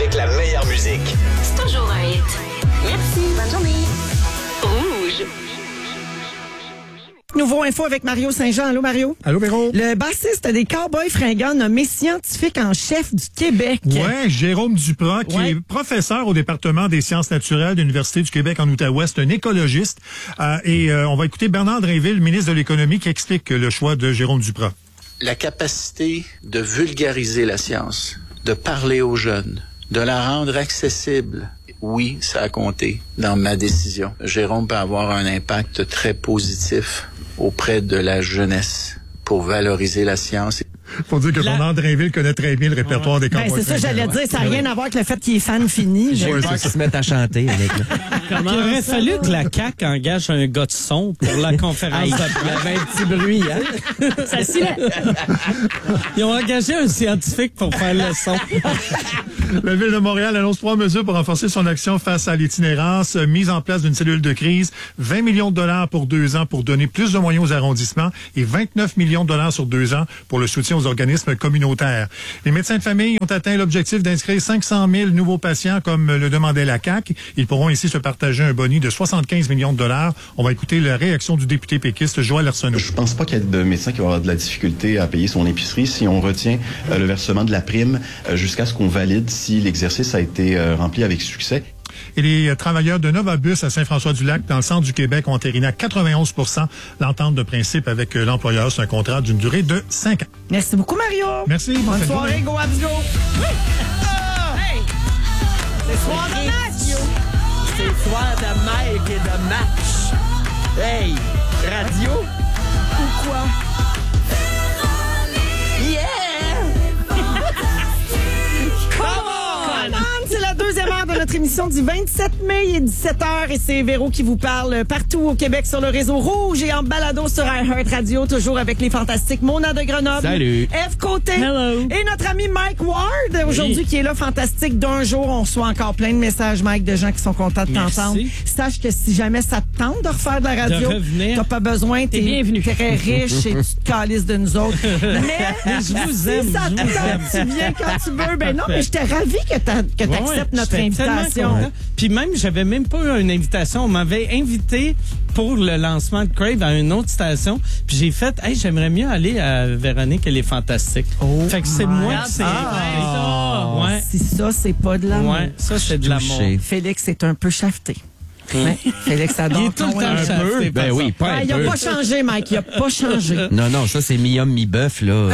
avec la meilleure musique. C'est toujours un hit. Merci. Bonne journée. Rouge. Nouveau info avec Mario Saint-Jean. Allô, Mario? Allô, Véro? Le bassiste des Cowboys fringants nommé scientifique en chef du Québec. Ouais, Jérôme Duprat, qui est professeur au département des sciences naturelles de l'Université du Québec en Outaouais. C'est un écologiste. On va écouter Bernard Drinville, ministre de l'Économie, qui explique le choix de Jérôme Duprat. La capacité de vulgariser la science, de parler aux jeunes, de la rendre accessible. Oui, ça a compté dans ma décision. Jérôme peut avoir un impact très positif auprès de la jeunesse pour valoriser la science. Faut dire que Bernard Drinville connaît très bien le répertoire des Cowboys. C'est ça, j'allais dire. Ça n'a rien à voir avec le fait qu'il est fan fini. J'ai peur qu'ils se mettent à chanter avec là. Il aurait fallu que la CAQ engage un gars de son pour la conférence de presse. Il y avait un petit bruit, hein? Ça Ils ont engagé un scientifique pour faire le son. La Ville de Montréal annonce 3 mesures pour renforcer son action face à l'itinérance. Mise en place d'une cellule de crise, 20 millions de dollars pour 2 ans pour donner plus de moyens aux arrondissements et 29 millions de dollars sur 2 ans pour le soutien aux organismes communautaires. Les médecins de famille ont atteint l'objectif d'inscrire 500 000 nouveaux patients comme le demandait la CAQ. Ils pourront ainsi se partager un boni de 75 millions de dollars. On va écouter la réaction du député péquiste Joël Arsenault. Je pense pas qu'il y ait de médecin qui va avoir de la difficulté à payer son épicerie si on retient le versement de la prime jusqu'à ce qu'on valide si l'exercice a été rempli avec succès. Et les travailleurs de Novabus à Saint-François-du-Lac, dans le centre du Québec, ont entériné à 91 % l'entente de principe avec l'employeur. C'est un contrat d'une durée de 5 ans. Merci beaucoup, Mario. Merci. Bonne soirée, go Abs go. Oui. Hey. C'est soir de match. C'est soir de Mike et de match. Hey, radio ou quoi? Yeah! C'est la deuxième heure de notre émission du 27 mai. Il est 17h et c'est Véro qui vous parle partout au Québec sur le réseau Rouge et en balado sur iHeart Radio, toujours avec les fantastiques Mona de Grenoble. Salut. Eve Côté. Hello. Et notre ami Mike Ward, aujourd'hui, qui est là, fantastique. D'un jour, on reçoit encore plein de messages, Mike, de gens qui sont contents de t'entendre. Sache que si jamais ça te tente de refaire de la radio, t'as pas besoin, t'es bienvenu. Très riche et tu te calisses de nous autres. Mais je vous aime. Si ça te tente, tu viens quand tu veux. Ben non, mais j'étais ravie que t'acceptes notre invitation. Puis même, j'avais même pas eu une invitation. On m'avait invité pour le lancement de Crave à une autre station. Puis j'ai fait, hey, j'aimerais mieux aller à Véronique, elle est fantastique. Fait que c'est moi qui s'est Ouais. Si ça, c'est pas de l'amour. Ouais, ça, c'est de l'amour. Félix est un peu shafté. Ouais. Félix adore. Il est tout le temps shafté. Ben oui, pas un peu. Il a pas changé, Mike. Il a pas changé. Non, ça, c'est mi-homme, mi-bœuf, là.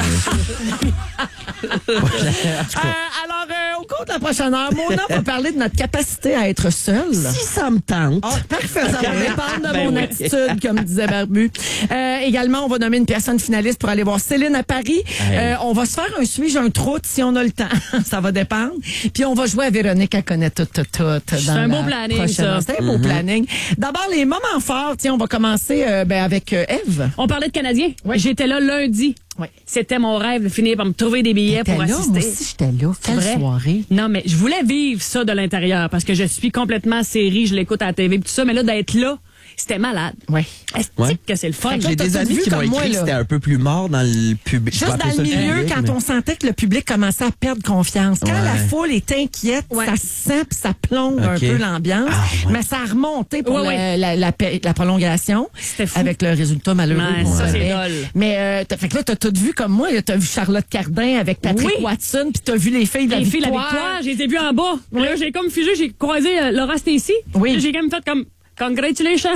Alors, au cours de la prochaine heure, Mona va parler de notre capacité à être seule. Si ça me tente. Ah, parfait, ça va dépendre de mon attitude, comme disait Barbu. Également, on va nommer une personne finaliste pour aller voir Céline à Paris. On va se faire un suis-je un troute si on a le temps. Ça va dépendre. Puis on va jouer à Véronique, elle connaît tout. C'est un beau planning, ça. C'est un beau planning. D'abord, les moments forts. Tiens, on va commencer avec Eve. On parlait de Canadiens. Oui. J'étais là lundi. Oui. C'était mon rêve de finir par me trouver des billets pour assister. Moi aussi, j'étais là. Quelle soirée. Non, mais je voulais vivre ça de l'intérieur parce que je suis complètement série, je l'écoute à la TV et tout ça, mais là, d'être là, c'était malade. Oui. Est-ce que c'est le fun? J'ai des amis qui m'ont écrit que c'était un peu plus mort dans le public. Juste dans le milieu, quand on sentait que le public commençait à perdre confiance. Quand la foule est inquiète, ça sent puis ça plonge un peu l'ambiance. Mais ça a remonté pour la prolongation. C'était fou. Avec le résultat malheureux. Ouais, ça, c'est dole. Mais fait que là, t'as tout vu comme moi. T'as vu Charlotte Cardin avec Patrick Watson, puis t'as vu les filles de la victoire. Les filles de la victoire, j'ai été vues en bas. Là, j'ai comme figé, j'ai croisé Laura Stacy. Oui. J'ai quand même fait comme... Congratulations!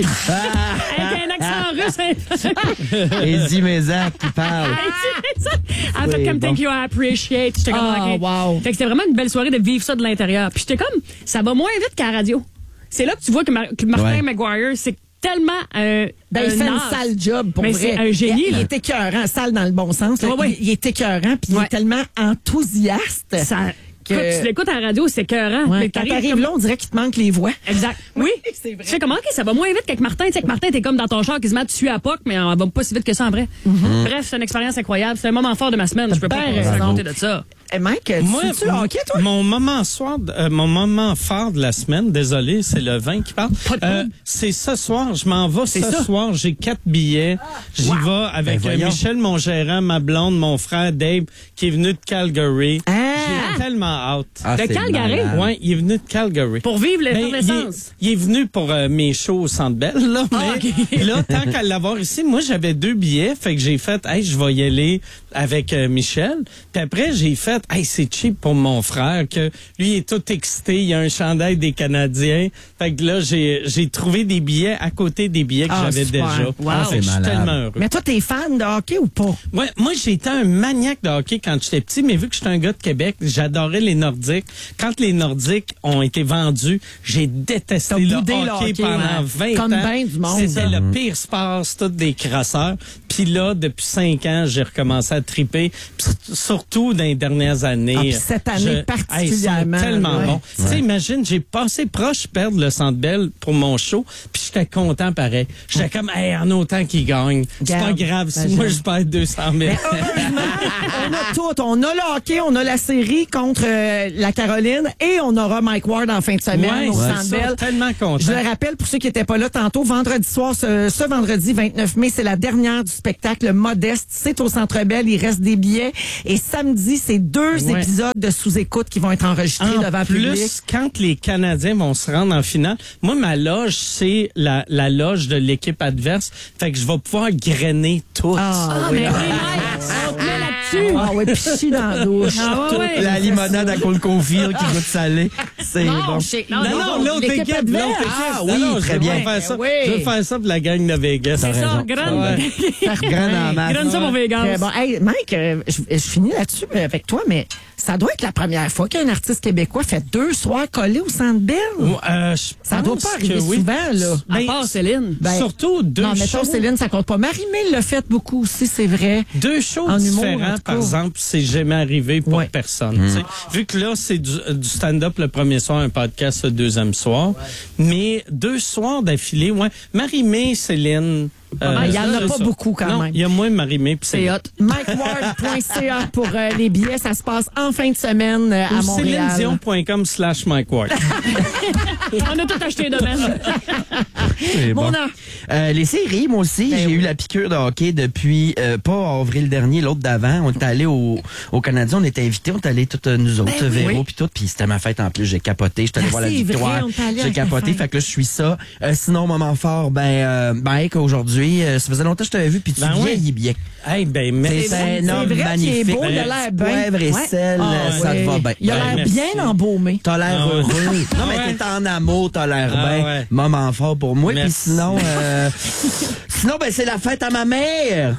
Avec un accent russe. Et dis mes actes qui parlent. En fait, comme thank you, I appreciate. J'étais comme, wow. Fait que c'était vraiment une belle soirée de vivre ça de l'intérieur. Puis j'étais comme, ça va moins vite qu'à la radio. C'est là que tu vois que Martin Maguire, c'est tellement il fait une sale job pour vrai. C'est un génie. Il est écœurant, sale dans le bon sens. Là. Il est écœurant, puis il est tellement enthousiaste. Quand tu l'écoutes à la radio, c'est écœurant. Ouais, quand t'arrives là, on dirait qu'il te manque les voix. Exact. Oui. C'est vrai. Je sais comment ça va moins vite qu'avec Martin. Tu sais que Martin, t'es comme dans ton char quasiment, tu suis à POC, mais on va pas si vite que ça en vrai. Bref, c'est une expérience incroyable. C'est un moment fort de ma semaine. Je peux pas raconter de ça. Mike, moi, tu hockey, toi? Mon moment fort de la semaine, désolé, c'est le vin qui parle. C'est ce soir, je m'en vais ce soir, j'ai 4 billets. J'y vais avec Michel, mon gérant, ma blonde, mon frère Dave, qui est venu de Calgary. J'ai tellement hâte. De Calgary? Oui, il est venu de Calgary. Pour vivre l'effervescence. Il est venu pour mes shows au Centre Bell, là. Mais là, tant qu'à l'avoir ici, moi, j'avais 2 billets. Fait que j'ai fait, hey, je vais y aller avec Michel. Puis après, j'ai fait, hey, c'est cheap pour mon frère, que lui, il est tout excité. Il a un chandail des Canadiens. Fait que là, j'ai trouvé des billets à côté des billets que j'avais déjà. Wow. Je suis tellement heureux. Mais toi, t'es fan de hockey ou pas? Ouais, moi, j'étais un maniaque de hockey quand j'étais petit, mais vu que j'étais un gars de Québec, j'adorais les Nordiques. Quand les Nordiques ont été vendus, j'ai détesté le hockey pendant 20 Comme ans. Ben du monde. C'était le pire sport, c'est tous des crasseurs. Puis là, depuis 5 ans, j'ai recommencé à triper, surtout dans les dernières années. Puis cette année particulièrement. C'est tellement ouais. bon. Tu sais, imagine, j'ai passé proche de perdre le Centre Bell pour mon show, puis j'étais content pareil. J'étais comme, hey, en autant qu'il gagne. C'est pas grave si moi je perds 200 000. On a tout. On a le hockey, on a la série contre la Caroline et on aura Mike Ward en fin de semaine au Centre Bell. Tellement content. Je le rappelle pour ceux qui n'étaient pas là tantôt, vendredi soir, ce vendredi 29 mai, c'est la dernière du spectacle Modeste. C'est au Centre Bell, il reste des billets. Et samedi, c'est 2 épisodes de sous-écoute qui vont être enregistrés devant le public. Plus, quand les Canadiens vont se rendre en finale, moi, ma loge, c'est la loge de l'équipe adverse. Fait que je vais pouvoir grainer tout. Mais on te met là-dessus. Ah oui, pichi dans la douche. La limonade à col confit qui goûte salé. C'est bon. Non, l'autre équipe. Ah oui, très bien. Je veux faire ça pour la gang de Vegas. C'est ça, grande. Grande en masse. Grande ça pour Vegas. Bon, hey, Mike, je finis là-dessus avec toi, mais ça doit être la première fois qu'un artiste québécois fait 2 soirs collés au Centre Bell. Ça doit pas arriver souvent, là. À part Céline. Surtout 2 non, mais shows. Céline, ça compte pas. Marie-Mé l'a fait beaucoup aussi, c'est vrai. 2 shows en humour, différents, par exemple, c'est jamais arrivé pour personne. Vu que là, c'est du stand-up le premier soir, un podcast le deuxième soir. Mais 2 soirs d'affilée, Marie-Mé, Céline... il n'y en a pas beaucoup quand même. Il y a moins Marie-Mé puis c'est hot. MikeWard.ca pour les billets. Ça se passe en fin de semaine à Montréal. CélineDion.com/MikeWard. On a tout acheté demain. Les séries, moi aussi, j'ai eu la piqûre de hockey depuis pas avril dernier, l'autre d'avant. On est allé au Canadien, on était invités, on est allé toutes nous autres, Véro puis tout, puis c'était ma fête en plus, j'ai capoté, j'étais allé voir la victoire, j'ai capoté, fait que là je suis ça. Sinon, moment fort, Mike, aujourd'hui, ça faisait longtemps que je t'avais vu, puis tu vieillis bien. Hey, merci. C'est un homme magnifique. Beau, il a l'air bien. Poivre et sel, ça te va bien. Il a l'air bien embaumé. T'as l'air heureux. Non, mais t'es en amour, t'as l'air bien. Moment fort pour moi. Puis sinon, c'est la fête à ma mère.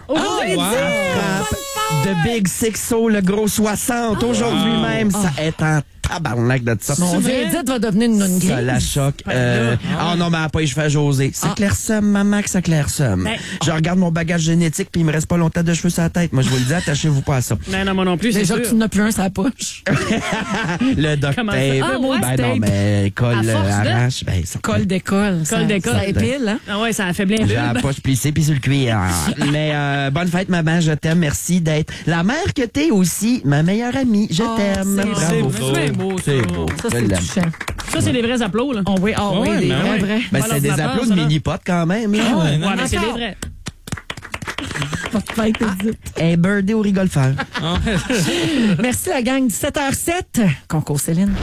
De Big Sixo, le gros 60. Aujourd'hui même, ça est en tabarnak de ça. Mon Dieu, Edith va devenir une nonne grise. Ça la choque. Non, mais après, je fais José. Ça clairsomme, maman, que ça clairsomme. Je regarde mon bagage génétique, puis il me reste pas longtemps de cheveux sur la tête. Moi, je vous le dis, attachez-vous pas à ça. Non, moi non plus, c'est déjà sûr. que tu n'as plus un sur la poche. Le duct tape. Non, mais colle arrache. Colle d'école. Colle d'école. Ça épile, hein? Ah ouais, ça a fait bien. La poche plissée, puis sur le cuir. Mais bonne fête, maman, je t'aime. Merci d'être la mère que t'es aussi, ma meilleure amie. Je t'aime. Bravo. C'est beau. Ça, c'est touchant. Ça, c'est des vrais applaudissements, là. Oui, des vrais. Ben, c'est des applaudissements de mini-pot quand même. Ouais, mais c'est des vrais. Hey, birdie au rigolfeur. Merci la gang. 17h07. Concours Céline.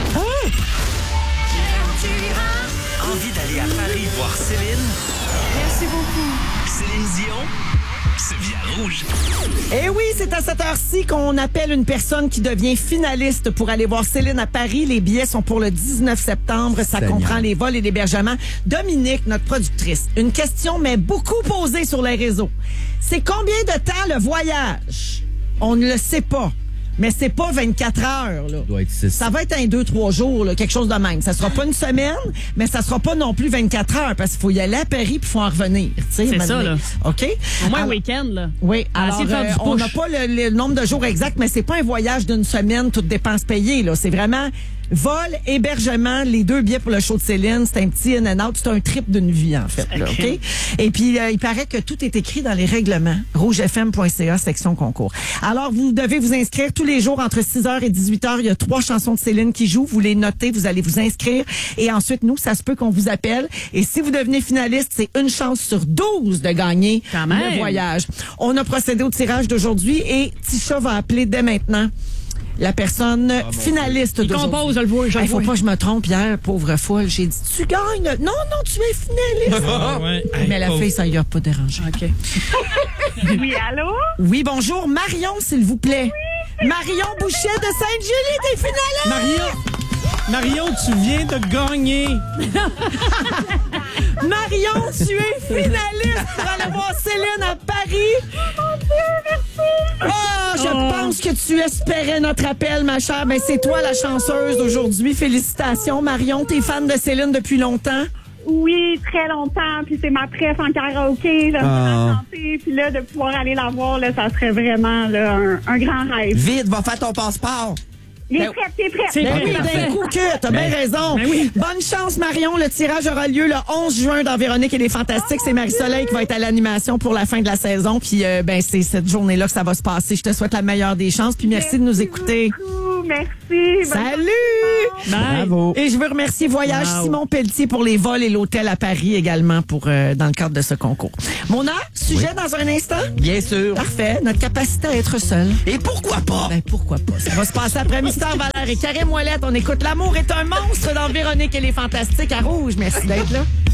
Envie d'aller à Paris voir Céline? Merci beaucoup. Céline Dion, c'est bien rouge. Eh oui, c'est à cette heure-ci qu'on appelle une personne qui devient finaliste pour aller voir Céline à Paris. Les billets sont pour le 19 septembre. Ça comprend les vols et l'hébergement. Dominique, notre productrice, une question mais beaucoup posée sur les réseaux. C'est combien de temps le voyage? On ne le sait pas. Mais c'est pas 24 heures, là. Ça va être un 2-3 jours, là, quelque chose de même. Ça sera pas une semaine, mais ça sera pas non plus 24 heures, parce qu'il faut y aller à Paris puis il faut en revenir. C'est ça, là. OK? Au moins un week-end, là. Oui. Alors, on n'a pas le nombre de jours exact, mais c'est pas un voyage d'une semaine, toutes dépenses payées, là. C'est vraiment vol, hébergement, les 2 billets pour le show de Céline. C'est un petit in and out. C'est un trip d'une vie, en fait. Là, OK? Et puis, il paraît que tout est écrit dans les règlements. rougefm.ca, section concours. Alors, vous devez vous inscrire tous les jours entre 6h et 18h. Il y a 3 chansons de Céline qui jouent. Vous les notez, vous allez vous inscrire. Et ensuite, nous, ça se peut qu'on vous appelle. Et si vous devenez finaliste, c'est une chance sur 12 de gagner le voyage. On a procédé au tirage d'aujourd'hui et Tisha va appeler dès maintenant la personne finaliste d'aujourd'hui. Il compose, je le vois. Il faut pas que je me trompe, hier, pauvre folle. J'ai dit, tu gagnes. Non, tu es finaliste. Mais la fille, ça y a pas dérangé. OK. Oui, allô? Oui, bonjour. Marion, s'il vous plaît. Oui, Marion Boucher de Sainte-Julie, t'es finaliste. Marion, tu viens de gagner. Marion, tu es finaliste pour aller voir Céline à Paris. Oh mon Dieu, merci. Je pense que tu espérais notre appel, ma chère. Ben, c'est toi la chanceuse d'aujourd'hui. Félicitations, Marion. T'es fan de Céline depuis longtemps? Oui, très longtemps. Puis c'est ma préf en karaoké. Là, chanter. Puis là, de pouvoir aller la voir, là, ça serait vraiment là, un grand rêve. Vite, va faire ton passeport. Il est prêt, t'es prêt. D'un coup que, t'as bien raison. Bonne chance, Marion. Le tirage aura lieu le 11 juin dans Véronique et les Fantastiques. C'est Marie-Soleil qui va être à l'animation pour la fin de la saison. Puis, c'est cette journée-là que ça va se passer. Je te souhaite la meilleure des chances. Puis, merci de nous écouter. Merci. Salut! Bravo. Et je veux remercier Voyage Simon Pelletier pour les vols et l'hôtel à Paris également pour dans le cadre de ce concours. Mona, sujet dans un instant? Bien sûr. Parfait. Notre capacité à être seul. Et pourquoi pas? Ben, pourquoi pas? Ça va se passer après Mystère Valère et Karim Ouellette. On écoute L'amour est un monstre dans Véronique et les Fantastiques à Rouge. Merci d'être là.